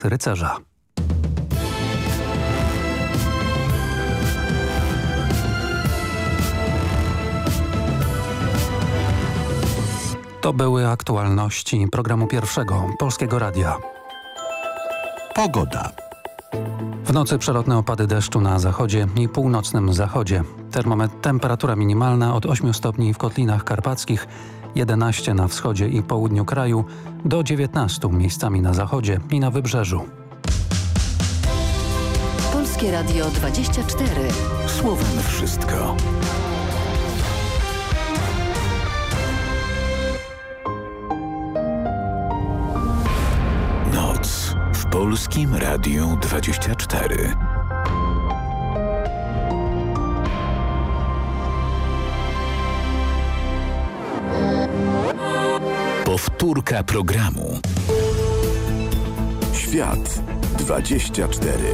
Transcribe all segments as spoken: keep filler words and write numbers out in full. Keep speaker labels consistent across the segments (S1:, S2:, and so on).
S1: rycerza. To były aktualności programu Pierwszego Polskiego Radia.
S2: Pogoda.
S1: W nocy przelotne opady deszczu na zachodzie i północnym zachodzie. Termometr temperatura minimalna od ośmiu stopni w Kotlinach Karpackich, jedenaście na wschodzie i południu kraju, do dziewiętnastu miejscami na zachodzie i na wybrzeżu.
S3: Polskie Radio dwadzieścia cztery.
S2: Słowem wszystko. Noc w Polskim Radiu dwadzieścia cztery. Powtórka programu. Świat dwadzieścia cztery.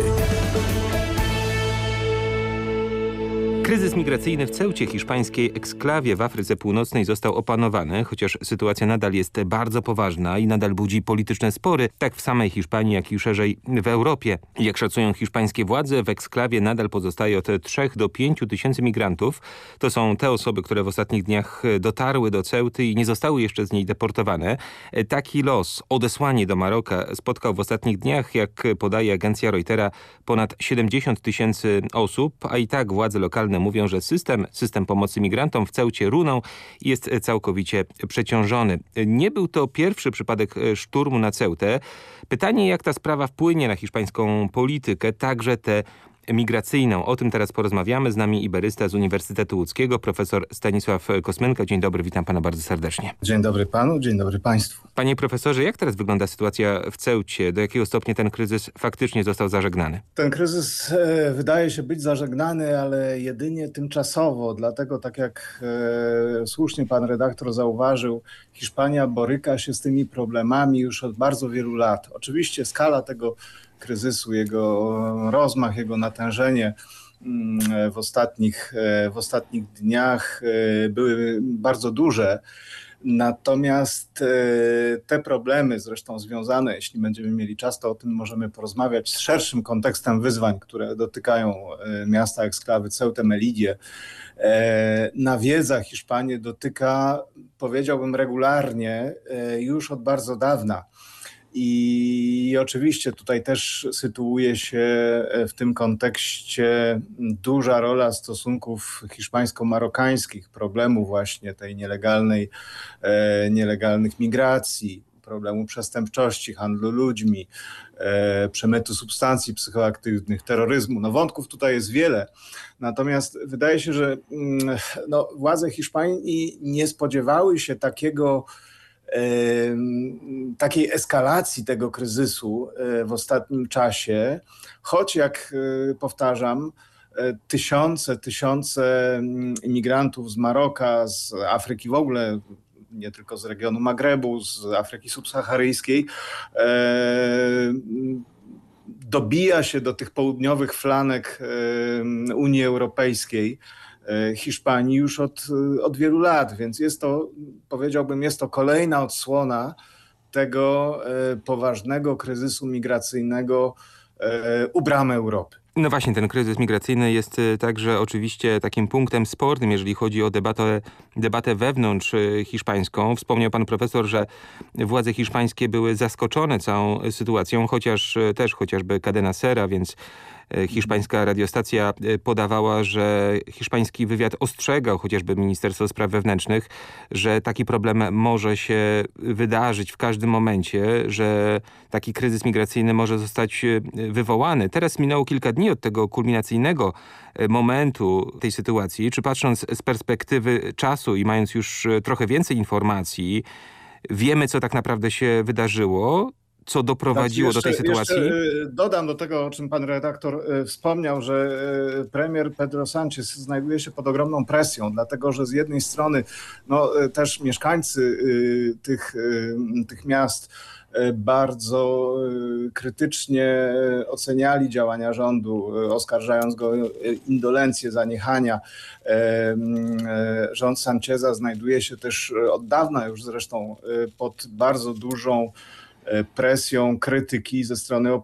S4: Kryzys migracyjny w Ceucie, hiszpańskiej eksklawie w Afryce Północnej, został opanowany, chociaż sytuacja nadal jest bardzo poważna i nadal budzi polityczne spory, tak w samej Hiszpanii, jak i szerzej w Europie. Jak szacują hiszpańskie władze, w eksklawie nadal pozostaje od trzech do pięciu tysięcy migrantów. To są te osoby, które w ostatnich dniach dotarły do Ceuty i nie zostały jeszcze z niej deportowane. Taki los, odesłanie do Maroka, spotkał w ostatnich dniach, jak podaje agencja Reutera, ponad siedemdziesiąt tysięcy osób, a i tak władze lokalne mówią, że system, system pomocy migrantom w Ceucie runął i jest całkowicie przeciążony. Nie był to pierwszy przypadek szturmu na Ceutę. Pytanie, jak ta sprawa wpłynie na hiszpańską politykę, także tę migracyjną. O tym teraz porozmawiamy. Z nami iberysta z Uniwersytetu Łódzkiego, profesor Stanisław Kosmenka. Dzień dobry, witam pana bardzo serdecznie.
S5: Dzień dobry panu, dzień dobry państwu.
S4: Panie profesorze, jak teraz wygląda sytuacja w Ceucie? Do jakiego stopnia ten kryzys faktycznie został zażegnany?
S5: Ten kryzys e, wydaje się być zażegnany, ale jedynie tymczasowo. Dlatego, tak jak e, słusznie pan redaktor zauważył, Hiszpania boryka się z tymi problemami już od bardzo wielu lat. Oczywiście skala tego kryzysu, jego rozmach, jego natężenie w ostatnich, w ostatnich dniach były bardzo duże. Natomiast te problemy, zresztą związane, jeśli będziemy mieli czas, to o tym możemy porozmawiać, z szerszym kontekstem wyzwań, które dotykają miasta eksklawy Ceutę, Melidię, nawiedza Hiszpanię, dotyka, powiedziałbym, regularnie już od bardzo dawna. I oczywiście tutaj też sytuuje się w tym kontekście duża rola stosunków hiszpańsko-marokańskich, problemu właśnie tej nielegalnej, e, nielegalnych migracji, problemu przestępczości, handlu ludźmi, e, przemytu substancji psychoaktywnych, terroryzmu. No wątków tutaj jest wiele. Natomiast wydaje się, że no, władze Hiszpanii nie spodziewały się takiego takiej eskalacji tego kryzysu w ostatnim czasie, choć jak powtarzam, tysiące, tysiące imigrantów z Maroka, z Afryki w ogóle, nie tylko z regionu Magrebu, z Afryki subsaharyjskiej, dobija się do tych południowych flanek Unii Europejskiej, Hiszpanii już od, od wielu lat, więc jest to, powiedziałbym, jest to kolejna odsłona tego poważnego kryzysu migracyjnego u bram Europy.
S4: No właśnie, ten kryzys migracyjny jest także oczywiście takim punktem spornym, jeżeli chodzi o debatę, debatę wewnątrz hiszpańską. Wspomniał pan profesor, że władze hiszpańskie były zaskoczone całą sytuacją, chociaż też chociażby Cadena Sera, więc hiszpańska radiostacja podawała, że hiszpański wywiad ostrzegał chociażby Ministerstwo Spraw Wewnętrznych, że taki problem może się wydarzyć w każdym momencie, że taki kryzys migracyjny może zostać wywołany. Teraz minęło kilka dni od tego kulminacyjnego momentu tej sytuacji. Czy patrząc z perspektywy czasu i mając już trochę więcej informacji, wiemy, co tak naprawdę się wydarzyło? Co doprowadziło
S5: jeszcze,
S4: do tej sytuacji?
S5: Dodam do tego, o czym pan redaktor wspomniał, że premier Pedro Sánchez znajduje się pod ogromną presją, dlatego że z jednej strony no, też mieszkańcy tych, tych miast bardzo krytycznie oceniali działania rządu, oskarżając go o indolencję, zaniechania. Rząd Sancheza znajduje się też od dawna już zresztą pod bardzo dużą presją krytyki ze strony opozycji.